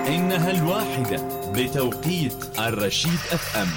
إنها الواحدة بتوقيت الرشيد اف ام.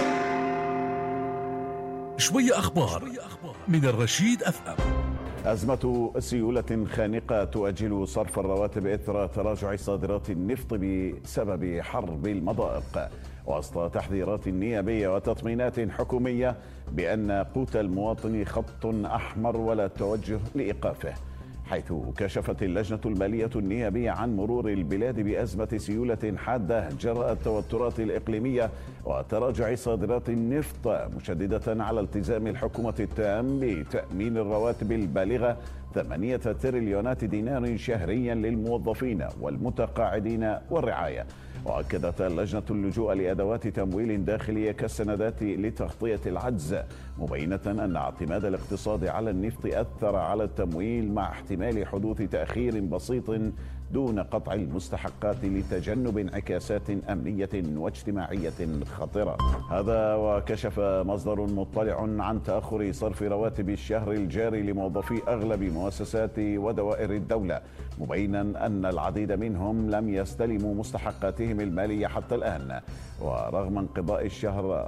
شوية أخبار من الرشيد اف ام. أزمة سيولة خانقة تؤجل صرف الرواتب إثر تراجع صادرات النفط بسبب حرب المضائق، وسط تحذيرات نيابية وتطمينات حكومية بأن قوت المواطن خط أحمر ولا توجه لإيقافه، حيث كشفت اللجنة المالية النيابية عن مرور البلاد بأزمة سيولة حادة جراء التوترات الإقليمية وتراجع صادرات النفط، مشددة على التزام الحكومة التام بتأمين الرواتب البالغة 8 تريليونات دينار شهريا للموظفين والمتقاعدين والرعاية. وأكدت اللجنة اللجوء لأدوات تمويل داخلية كالسندات لتغطية العجز، مبينة أن اعتماد الاقتصاد على النفط أثر على التمويل مع احتمال حدوث تأخير بسيط دون قطع المستحقات لتجنب انعكاسات أمنية واجتماعية خطرة. هذا وكشف مصدر مطلع عن تأخر صرف رواتب الشهر الجاري لموظفي أغلب مؤسسات ودوائر الدولة، مبينا أن العديد منهم لم يستلموا مستحقاتهم المالية حتى الآن. ورغم انقضاء الشهر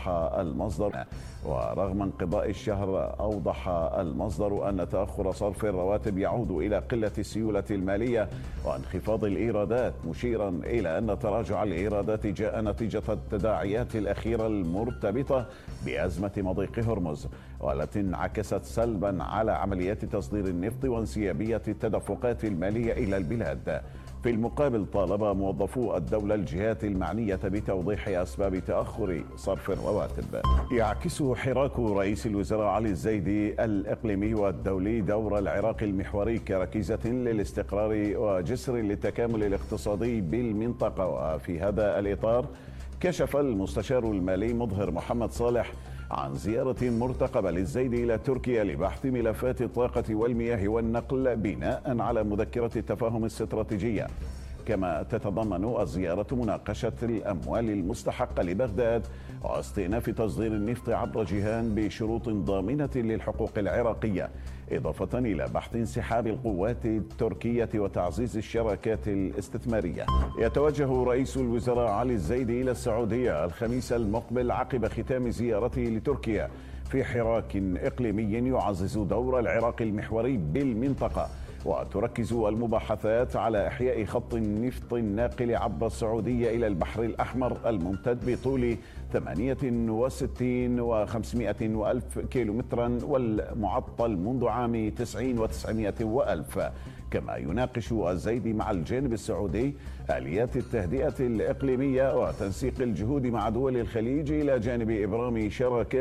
أوضح المصدر أن تأخر صرف الرواتب يعود إلى قلة السيولة المالية وانخفاض الإيرادات، مشيرا إلى أن تراجع الإيرادات جاء نتيجة التداعيات الأخيرة المرتبطة بأزمة مضيق هرمز، والتي انعكست سلبا على عمليات تصدير النفط وانسيابية التدفقات المالية إلى البلاد. في المقابل، طالب موظفو الدولة الجهات المعنية بتوضيح أسباب تأخر صرف الرواتب. يعكس حراك رئيس الوزراء علي الزيدي الإقليمي والدولي دور العراق المحوري كركيزة للاستقرار وجسر للتكامل الاقتصادي بالمنطقة. وفي هذا الإطار كشف المستشار المالي مظهر محمد صالح عن زيارة مرتقبة للزيدي إلى تركيا لبحث ملفات الطاقة والمياه والنقل بناء على مذكرة التفاهم الاستراتيجية. كما تتضمن الزيارة مناقشة الأموال المستحقة لبغداد واستئناف تصدير النفط عبر جيهان بشروط ضامنة للحقوق العراقية، إضافة إلى بحث انسحاب القوات التركية وتعزيز الشراكات الاستثمارية. يتوجه رئيس الوزراء علي الزيدي إلى السعودية الخميس المقبل عقب ختام زيارته لتركيا في حراك إقليمي يعزز دور العراق المحوري بالمنطقة. وتركز المباحثات على إحياء خط النفط الناقل عبر السعودية إلى البحر الأحمر الممتد بطول 68 و500 وألف كيلومترا والمعطل منذ عام 90 و900 وألف. كما يناقش الزيدي مع الجانب السعودي آليات التهدئة الإقليمية وتنسيق الجهود مع دول الخليج إلى جانب إبرام شراكات